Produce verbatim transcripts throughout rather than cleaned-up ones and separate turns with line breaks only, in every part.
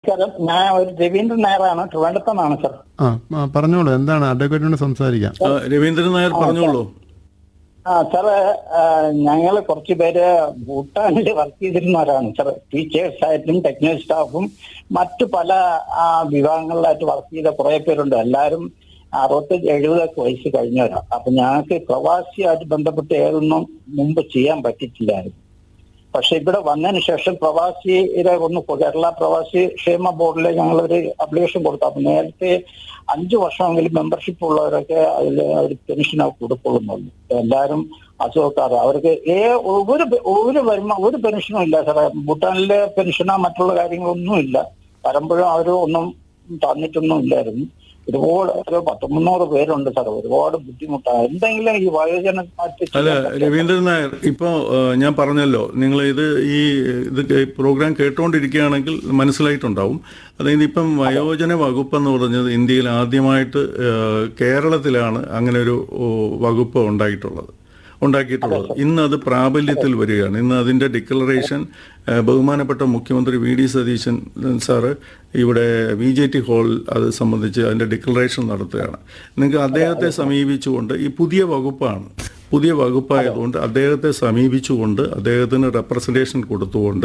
നമസ്കാരം. ഞാൻ ഒരു രവീന്ദ്രൻ നായരാണ്, ട്രിവാൻഡ്രത്താണ് സർ.
ആ ആ, പറഞ്ഞോളൂ, എന്താണ് അഡ്വക്കേറ്റിനോട് സംസാരിക്കാം.
ആ, രവീന്ദ്രൻ നായർ പറഞ്ഞോളൂ.
ആ സാറ്, ഞങ്ങൾ കുറച്ച് പേര് ഭൂട്ടാനിൽ വർക്ക് ചെയ്തിരുന്നവരാണ് സാർ. ടീച്ചേഴ്സ് ആയിട്ടും ടെക്നിക്കൽ സ്റ്റാഫും മറ്റു പല ആ, വിഭാഗങ്ങളിലായിട്ട് വർക്ക് ചെയ്ത കുറെ പേരുണ്ട്. എല്ലാവരും അറുപത്തഞ്ച് എഴുപതൊക്കെ വയസ്സ് കഴിഞ്ഞവരാണ്. അപ്പൊ ഞങ്ങൾക്ക് പ്രവാസിയായിട്ട് ബന്ധപ്പെട്ട് ഏതൊന്നും മുമ്പ് ചെയ്യാൻ പറ്റിയിട്ടില്ലായിരുന്നു. പക്ഷെ ഇവിടെ വന്നതിന് ശേഷം പ്രവാസിയുടെ ഒന്ന് കേരള പ്രവാസി ക്ഷേമ ബോർഡിൽ ഞങ്ങളൊരു അപ്ലിക്കേഷൻ കൊടുത്തു. അപ്പൊ നേരത്തെ അഞ്ചു വർഷമെങ്കിലും മെമ്പർഷിപ്പ് ഉള്ളവരൊക്കെ അതിൽ അവർ പെൻഷനൊക്കെ കൊടുക്കൊള്ളുന്നുള്ളൂ. എല്ലാവരും അസുഖക്കാർ, അവർക്ക് ഏ ഒരു ഒരു വരുമാ ഒരു പെൻഷനും ഇല്ല സാറേ. ഭൂട്ടാനിലെ പെൻഷനോ മറ്റുള്ള കാര്യങ്ങളൊന്നും ഇല്ല. വരുമ്പോഴും അവർ ഒന്നും തന്നിട്ടൊന്നും ഇല്ലായിരുന്നു. ഒരുപാട് ഒരു പത്ത് മുന്നൂറ് പേരുണ്ട് സാർ. ഒരുപാട് ബുദ്ധിമുട്ടാണ്. എന്തെങ്കിലും ഈ വയോജന
അല്ല രവീന്ദ്രൻ നായർ, ഇപ്പോ ഞാൻ പറഞ്ഞല്ലോ, നിങ്ങൾ ഇത് ഈ ഇത് പ്രോഗ്രാം കേട്ടുകൊണ്ടിരിക്കുകയാണെങ്കിൽ മനസ്സിലായിട്ടുണ്ടാവും. അതായത് ഇപ്പം വയോജന വകുപ്പ് എന്ന് പറഞ്ഞത് ഇന്ത്യയിൽ ആദ്യമായിട്ട് കേരളത്തിലാണ് അങ്ങനെ ഒരു വകുപ്പ് ഉണ്ടായിട്ടുള്ളത് ഉണ്ടാക്കിയിട്ടുള്ളത് ഇന്ന് അത് പ്രാബല്യത്തിൽ വരികയാണ്. ഇന്ന് അതിൻ്റെ ഡിക്ലറേഷൻ ബഹുമാനപ്പെട്ട മുഖ്യമന്ത്രി വി ഡി സതീശൻ സാറ് ഇവിടെ വി ജെ ടി ഹാളിൽ അത് സംബന്ധിച്ച് അതിൻ്റെ ഡിക്ലറേഷൻ നടത്തുകയാണ്. നിങ്ങൾക്ക് അദ്ദേഹത്തെ സമീപിച്ചുകൊണ്ട്, ഈ പുതിയ വകുപ്പാണ്, പുതിയ വകുപ്പായതുകൊണ്ട് അദ്ദേഹത്തെ സമീപിച്ചുകൊണ്ട് അദ്ദേഹത്തിന് റെപ്രസെൻറ്റേഷൻ കൊടുത്തുകൊണ്ട്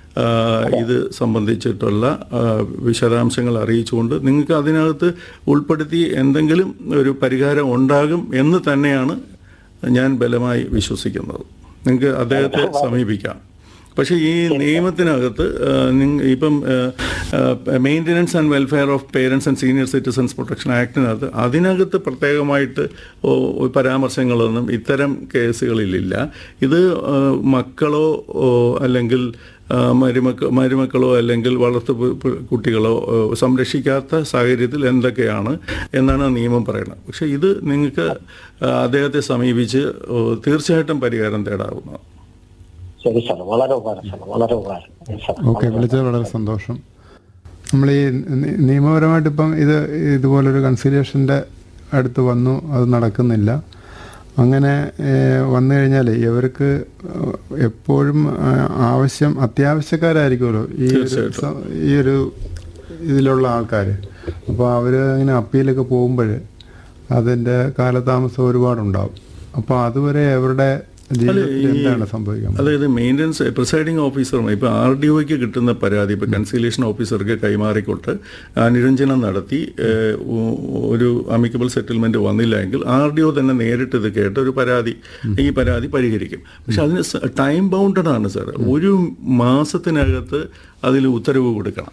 ഇത് സംബന്ധിച്ചിട്ടുള്ള വിശദാംശങ്ങൾ അറിയിച്ചുകൊണ്ട് നിങ്ങൾക്ക് അതിനകത്ത് ഉൾപ്പെടുത്തി എന്തെങ്കിലും ഒരു പരിഹാരം ഉണ്ടാകും എന്ന് തന്നെയാണ് ഞാൻ ബലമായി വിശ്വസിക്കുന്നത്. നിങ്ങൾക്ക് അദ്ദേഹത്തെ സമീപിക്കാം. പക്ഷേ ഈ നിയമത്തിനകത്ത് ഇപ്പം maintenance and welfare of parents and senior citizens protection ആക്ടിനകത്ത് അതിനകത്ത് പ്രത്യേകമായിട്ട് പരാമർശങ്ങളൊന്നും ഇത്തരം കേസുകളിലില്ല. ഇത് മക്കളോ അല്ലെങ്കിൽ മരുമക്ക മരുമക്കളോ അല്ലെങ്കിൽ വളർത്തു കുട്ടികളോ സംരക്ഷിക്കാത്ത സാഹചര്യത്തിൽ എന്തൊക്കെയാണ് എന്നാണ് നിയമം പറയുന്നത്. പക്ഷേ ഇത് നിങ്ങൾക്ക് അദ്ദേഹത്തെ സമീപിച്ച് തീർച്ചയായിട്ടും പരിഹാരം തേടാവുന്നതാണ്.
ശരി സാർ, വളരെ ഉപകാരം സാർ, വളരെ ഉപകാരം.
ഓക്കെ, വിളിച്ചത് വളരെ സന്തോഷം. നമ്മൾ ഈ നിയമപരമായിട്ട് ഇപ്പം ഇത് ഇതുപോലൊരു കൺസിലിയേഷൻ്റെ അടുത്ത് വന്നു, അത് നടക്കുന്നില്ല. അങ്ങനെ വന്നു കഴിഞ്ഞാൽ ഇവർക്ക് എപ്പോഴും ആവശ്യം അത്യാവശ്യക്കാരായിരിക്കുമല്ലോ ഈ ഈ ഒരു ഇതിലുള്ള ആൾക്കാർ. അപ്പോൾ അവർ അങ്ങനെ അപ്പീലൊക്കെ പോകുമ്പോൾ അതിൻ്റെ കാലതാമസം ഒരുപാടുണ്ടാവും. അപ്പോൾ അതുവരെ അവരുടെ എന്താണ് സംഭവിക്കുന്നത്?
അതായത് മെയിൻ്റനൻസ് പ്രിസൈഡിംഗ് ഓഫീസർ ഇപ്പോൾ ആർ ഡി ഒക്ക് കിട്ടുന്ന പരാതി ഇപ്പോൾ കൺസീലേഷൻ ഓഫീസർക്ക് കൈമാറിക്കൊണ്ട് അനുരഞ്ജനം നടത്തി ഒരു അമിക്കബിൾ സെറ്റിൽമെൻറ്റ് വന്നില്ല എങ്കിൽ ആർ ഡി ഒ തന്നെ നേരിട്ട് ഇത് കേട്ട് ഒരു പരാതി ഈ പരാതി പരിഹരിക്കും. പക്ഷെ അതിന് ടൈം ബൗണ്ടഡ് ആണ് സാർ. ഒരു മാസത്തിനകത്ത് അതിൽ ഉത്തരവ് കൊടുക്കണം.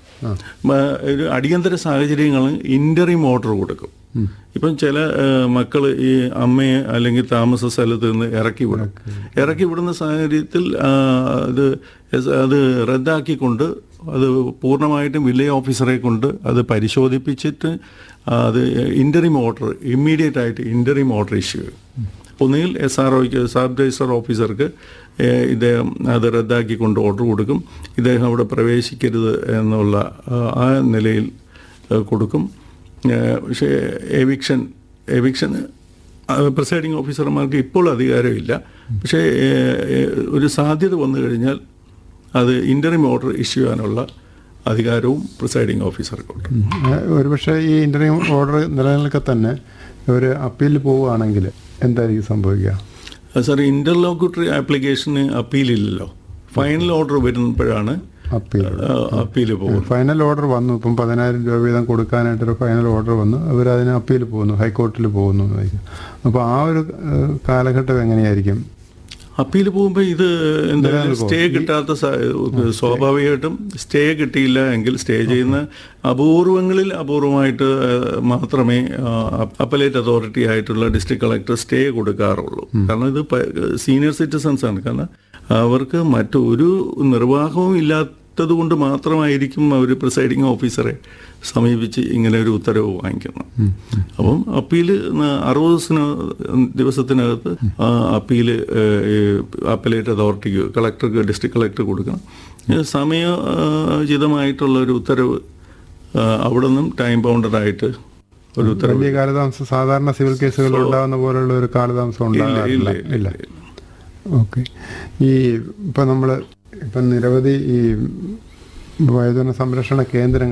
ഒരു അടിയന്തര സാഹചര്യങ്ങളിൽ ഇൻ്ററിം ഓർഡർ കൊടുക്കും. ഇപ്പം ചില മക്കൾ ഈ അമ്മയെ അല്ലെങ്കിൽ താമസ സ്ഥലത്ത് നിന്ന് ഇറക്കി വിടും. ഇറക്കി വിടുന്ന സാഹചര്യത്തിൽ അത് അത് റദ്ദാക്കിക്കൊണ്ട് അത് പൂർണ്ണമായിട്ടും വില്ലേജ് ഓഫീസറെ കൊണ്ട് അത് പരിശോധിപ്പിച്ചിട്ട് അത് ഇൻ്ററിം ഓർഡർ ഇമ്മീഡിയറ്റ് ആയിട്ട് ഇൻ്ററിം ഓർഡർ ഇഷ്യൂ ചെയ്യും. ഒന്നുകിൽ എസ് ആർ ഒക്ക് സബ് രജിസ്റ്റർ ഓഫീസർക്ക് ഇദ്ദേഹം അത് റദ്ദാക്കിക്കൊണ്ട് ഓർഡർ കൊടുക്കും. ഇദ്ദേഹം അവിടെ പ്രവേശിക്കരുത് എന്നുള്ള ആ നിലയിൽ കൊടുക്കും. പക്ഷേ എവിക്ഷൻ എവിക്ഷന് പ്രിസൈഡിംഗ് ഓഫീസർമാർക്ക് ഇപ്പോൾ അധികാരമില്ല. പക്ഷേ ഒരു സാധ്യത വന്നു കഴിഞ്ഞാൽ അത് ഇൻ്ററിം ഓർഡർ ഇഷ്യൂ ചെയ്യാനുള്ള അധികാരവും പ്രിസൈഡിംഗ് ഓഫീസർക്കുണ്ട്.
ഒരുപക്ഷെ ഈ ഇൻ്ററിം ഓർഡർ നിലനിൽക്കെ തന്നെ ഒരു അപ്പീൽ പോവുകയാണെങ്കിൽ എന്തായിരിക്കും സംഭവിക്കുക?
സാർ, ഇൻ്റർലോക്യൂട്ടറി ആപ്ലിക്കേഷന് അപ്പീലില്ലല്ലോ. ഫൈനൽ ഓർഡർ വരുമ്പോഴാണ്
അപ്പീൽ
അപ്പീൽ പോകും.
ഫൈനൽ ഓർഡർ വന്നു, ഇപ്പം പതിനായിരം രൂപ വീതം കൊടുക്കാനായിട്ടൊരു ഫൈനൽ ഓർഡർ വന്നു, അവരതിന് അപ്പീൽ പോകുന്നു, ഹൈക്കോർട്ടിൽ പോകുന്നു. അപ്പോൾ ആ ഒരു കാലഘട്ടം എങ്ങനെയായിരിക്കും?
അപ്പീൽ പോകുമ്പോൾ ഇത് എന്തായാലും സ്റ്റേ കിട്ടാത്ത സ്വാഭാവികമായിട്ടും സ്റ്റേ കിട്ടിയില്ല എങ്കിൽ സ്റ്റേ ചെയ്യുന്ന അപൂർവങ്ങളിൽ അപൂർവമായിട്ട് മാത്രമേ അപ്പലേറ്റ് അതോറിറ്റി ആയിട്ടുള്ള ഡിസ്ട്രിക്ട് കളക്ടർ സ്റ്റേ കൊടുക്കാറുള്ളൂ. കാരണം ഇത് സീനിയർ സിറ്റിസൺസ് ആണ്. കാരണം അവർക്ക് മറ്റൊരു നിർവാഹവും ഇല്ലാത്തത് കൊണ്ട് മാത്രമായിരിക്കും അവർ പ്രിസൈഡിംഗ് ഓഫീസറെ സമീപിച്ച് ഇങ്ങനെ ഒരു ഉത്തരവ് വാങ്ങിക്കുന്നത്. അപ്പം അപ്പീല് അറുപത് ദിവസത്തിനകത്ത് അപ്പീല് അപ്പലേറ്റ് അതോറിറ്റിക്ക് കളക്ടർക്ക് ഡിസ്ട്രിക്ട് കളക്ടർ കൊടുക്കണം. സമയോചിതമായിട്ടുള്ള ഒരു ഉത്തരവ് അവിടെ നിന്നും ടൈം ബൗണ്ടഡായിട്ട് ഒരു ഉത്തരവ്.
വലിയ കാലതാമസം സാധാരണ സിവിൽ കേസുകളിൽ ഉണ്ടാകുന്ന പോലുള്ള ഒരു കാലതാമസം ഉണ്ടാകില്ല. ഇല്ല. ഓക്കെ. ഈ ഇപ്പം നമ്മൾ ഇപ്പം നിരവധി ഈ വയോജന സംരക്ഷണ കേന്ദ്രങ്ങൾ